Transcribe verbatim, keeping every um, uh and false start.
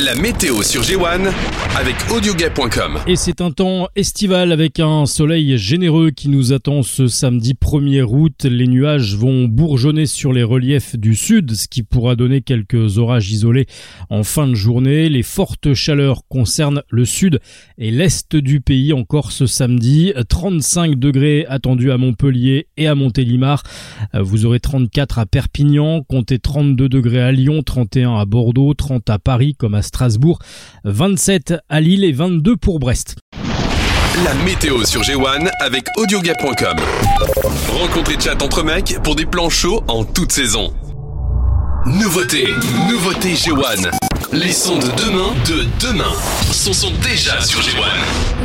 La météo sur G un avec Audioguet point com. Et c'est un temps estival avec un soleil généreux qui nous attend ce samedi premier août. Les nuages vont bourgeonner sur les reliefs du sud, ce qui pourra donner quelques orages isolés en fin de journée. Les fortes chaleurs concernent le sud et l'est du pays encore ce samedi. trente-cinq degrés attendus à Montpellier et à Montélimar. Vous aurez trente-quatre à Perpignan, comptez trente-deux degrés à Lyon, trente et un à Bordeaux, trente à Paris comme à Strasbourg, vingt-sept à Lille et vingt-deux pour Brest. La météo sur G un avec Audioguet point com. Rencontre et chat entre mecs pour des plans chauds en toute saison. Nouveauté, nouveauté G un. Les sons de demain, de demain, sont, sont déjà sur G un.